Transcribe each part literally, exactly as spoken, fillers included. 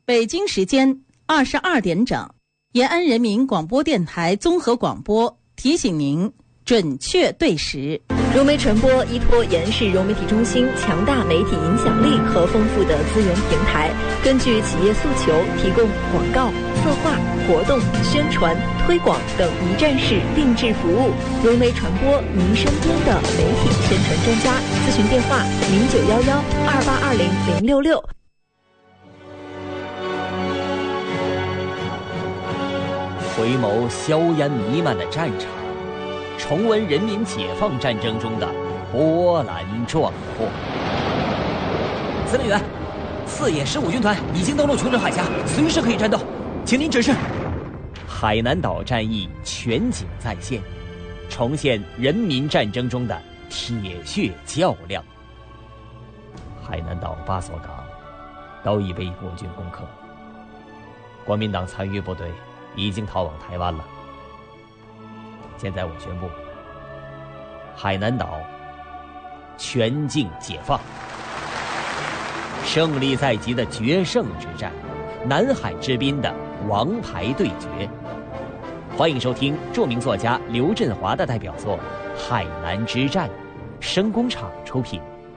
北京时间二十二点整，延安人民广播电台综合广播提醒您准确对时。 融媒传播依托延安市融媒体中心强大媒体影响力和丰富的资源平台，根据企业诉求，提供广告、策划、活动、宣传、推广等一站式定制服务。融媒传播，您身边的媒体宣传专家。咨询电话：零九幺幺二八二零零六六。 回眸硝烟弥漫的战场，重温人民解放战争中的波澜壮阔。司令员，四野十五军团已经登陆琼州海峡，随时可以战斗，请您指示。海南岛战役全景再现，重现人民战争中的铁血较量。海南岛八所港都已被国军攻克，国民党残余部队已经逃往台湾了。现在我宣布，海南岛全境解放，胜利在即的决胜之战，南海之滨的王牌对决。欢迎收听著名作家刘振华的代表作《海南之战》，声工厂出品。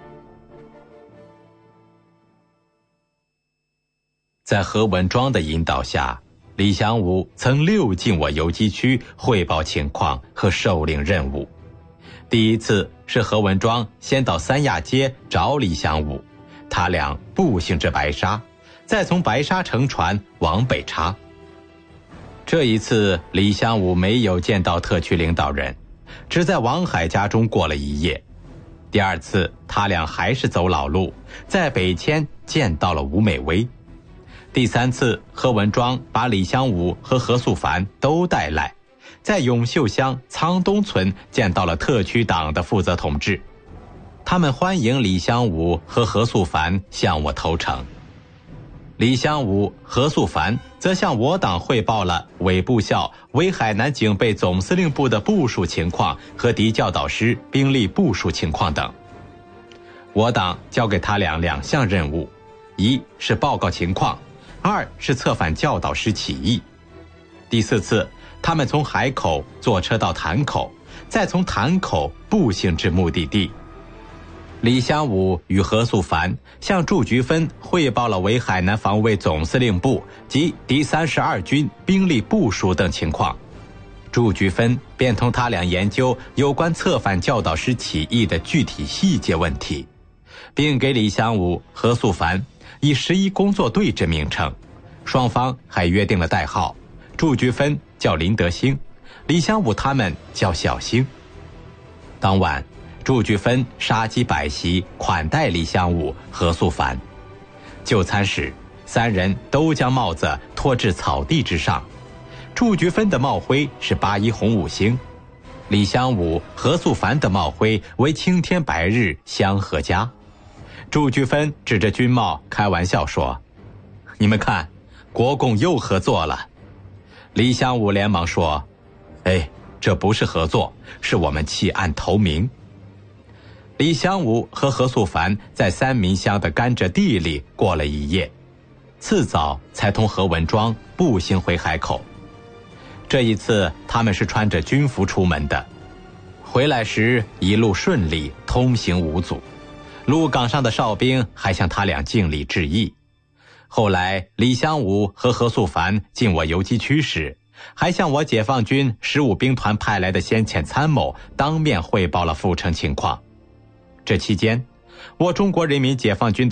在何文庄的引导下，李祥武曾溜进我游击区汇报情况和授令任务。第一次是何文庄先到三亚街找李祥武，他俩步行至白沙，再从白沙乘船往北插。这一次李祥武没有见到特区领导人，只在王海家中过了一夜。第二次他俩还是走老路，在北迁见到了吴美薇。第三次何文庄把李祥武和何素凡都带来，在永秀乡仓东村见到了特区党的负责同志，他们欢迎李祥武和何素凡向我投诚。李祥武、何素凡则向我党汇报了伪部校伪海南警备总司令部的部署情况和敌教导师兵力部署情况等。我党交给他俩两项任务，一是报告情况，二是策反教导师起义。第四次他们从海口坐车到潭口，再从潭口步行至目的地。李祥武与何素凡向祝菊芬汇报了伪海南防卫总司令部及第三十二军兵力部署等情况，祝菊芬便同他俩研究有关策反教导师起义的具体细节问题，并给李祥武、何素凡以十一工作队之名称，双方还约定了代号，祝菊芬叫林德兴，李祥武他们叫小兴。当晚祝菊芬杀鸡摆席款待李祥武、何素凡。就餐时，三人都将帽子拖至草地之上。祝菊芬的帽徽是八一红五星，李祥武、何素凡的帽徽为青天白日香和家。祝菊芬指着军帽开玩笑说：“你们看，国共又合作了。”李祥武连忙说：“哎，这不是合作，是我们弃暗投明。”李祥武和何素凡在三民乡的甘蔗地里过了一夜，次早才同何文庄步行回海口。这一次他们是穿着军服出门的，回来时一路顺利，通行无阻。鹿港上的哨兵还向他俩敬礼致意。后来李祥武和何素凡进我游击区时，还向我解放军十五兵团派来的先遣参谋当面汇报了赴城情况。这期间，我中国人民解放军的